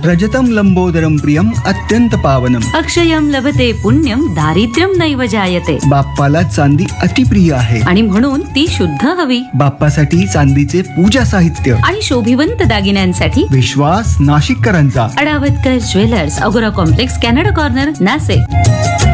रजतम लंबोदरम प्रियम अत्यंत पावनम. अक्षयम लभते पुण्यम दारिद्र्यम नैव जायते. बाप्पाला चांदी अतिप्रिय आहे आणि म्हणून ती शुद्ध हवी. बाप्पासाठी चांदीचे पूजा साहित्य आणि शोभिवंत दागिन्यांसाठी विश्वास नाशिककरांचा. अडावतकर ज्वेलर्स, अगोरा कॉम्प्लेक्स, कॅनडा कॉर्नर, नाशिक.